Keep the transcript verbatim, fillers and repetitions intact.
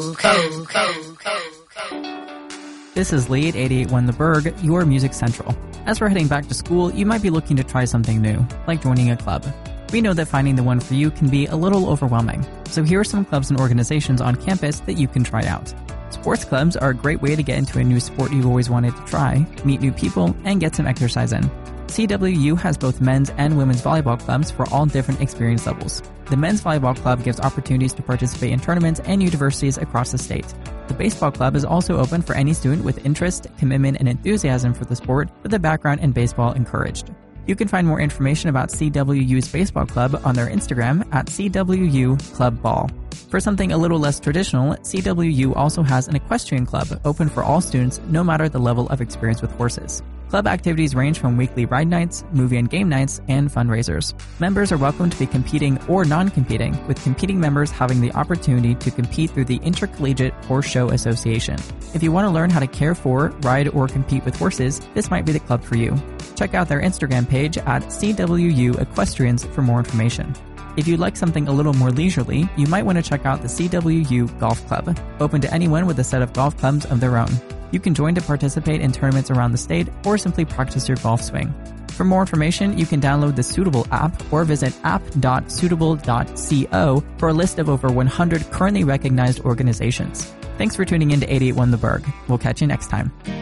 This is Lee at eighty-eight point one The Berg, your Music Central. As we're heading back to school, you might be looking to try something new, like joining a club. We know that finding the one for you can be a little overwhelming, so here are some clubs and organizations on campus that you can try out. Sports clubs are a great way to get into a new sport you've always wanted to try, meet new people, and get some exercise in. C W U has both men's and women's volleyball clubs for all different experience levels. The men's volleyball club gives opportunities to participate in tournaments and universities across the state. The baseball club is also open for any student with interest, commitment, and enthusiasm for the sport, with a background in baseball encouraged. You can find more information about C W U's baseball club on their Instagram at C W U Club Ball. For something a little less traditional, C W U also has an equestrian club open for all students, no matter the level of experience with horses. Club activities range from weekly ride nights, movie and game nights, and fundraisers. Members are welcome to be competing or non-competing, with competing members having the opportunity to compete through the Intercollegiate Horse Show Association. If you want to learn how to care for, ride, or compete with horses, this might be the club for you. Check out their Instagram page at C W U Equestrians for more information. If you'd like something a little more leisurely, you might want to check out the C W U Golf Club, open to anyone with a set of golf clubs of their own. You can join to participate in tournaments around the state or simply practice your golf swing. For more information, you can download the Suitable app or visit app dot suitable dot co for a list of over one hundred currently recognized organizations. Thanks for tuning in to eighty-eight point one The Berg. We'll catch you next time.